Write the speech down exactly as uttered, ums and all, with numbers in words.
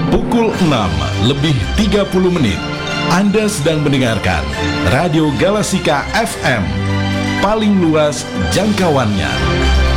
Pukul enam lebih tiga puluh menit. Anda sedang mendengarkan Radio Galasika F M. Paling luas jangkauannya.